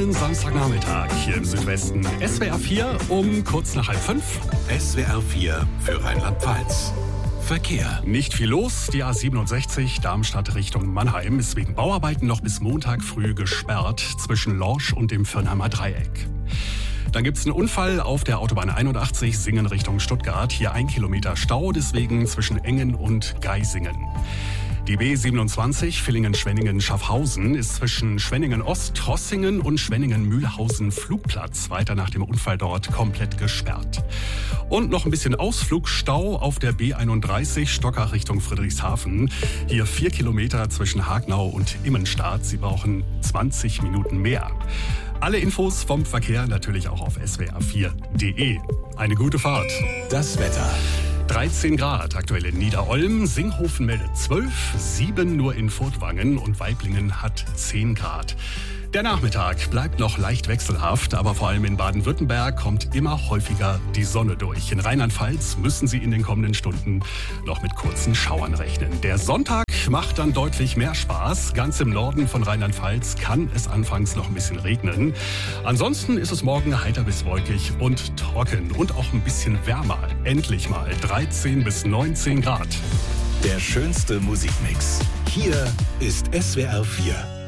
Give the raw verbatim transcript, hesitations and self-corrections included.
schönen Samstagnachmittag hier im Südwesten. S W R vier um kurz nach halb fünf. S W R vier für Rheinland-Pfalz. Verkehr. Nicht viel los. Die A siebenundsechzig Darmstadt Richtung Mannheim ist wegen Bauarbeiten noch bis Montag früh gesperrt zwischen Lorsch und dem Firnheimer Dreieck. Dann gibt es einen Unfall auf der Autobahn einundachtzig Singen Richtung Stuttgart. Hier ein Kilometer Stau, deswegen zwischen Engen und Geisingen. Die B siebenundzwanzig Villingen-Schwenningen-Schaffhausen ist zwischen Schwenningen-Ost, Rossingen und Schwenningen-Mühlhausen-Flugplatz weiter nach dem Unfall dort komplett gesperrt. Und noch ein bisschen Ausflugstau auf der B einunddreißig Stockach Richtung Friedrichshafen. Hier vier Kilometer zwischen Hagnau und Immenstadt. Sie brauchen zwanzig Minuten mehr. Alle Infos vom Verkehr natürlich auch auf S W R vier punkt de. Eine gute Fahrt. Das Wetter. dreizehn Grad aktuell in Niederolm, Singhofen meldet zwölf, sieben nur in Furtwangen und Waiblingen hat zehn Grad. Der Nachmittag bleibt noch leicht wechselhaft, aber vor allem in Baden-Württemberg kommt immer häufiger die Sonne durch. In Rheinland-Pfalz müssen Sie in den kommenden Stunden noch mit kurzen Schauern rechnen. Der Sonntag macht dann deutlich mehr Spaß. Ganz im Norden von Rheinland-Pfalz kann es anfangs noch ein bisschen regnen. Ansonsten ist es morgen heiter bis wolkig und trocken und auch ein bisschen wärmer. Endlich mal dreizehn bis neunzehn Grad. Der schönste Musikmix. Hier ist S W R vier.